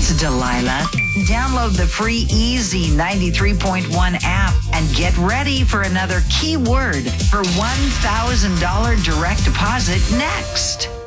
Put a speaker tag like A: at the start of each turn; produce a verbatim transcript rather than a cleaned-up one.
A: It's Delilah. Download the free Easy ninety-three point one app and get ready for another keyword for one thousand dollars direct deposit next.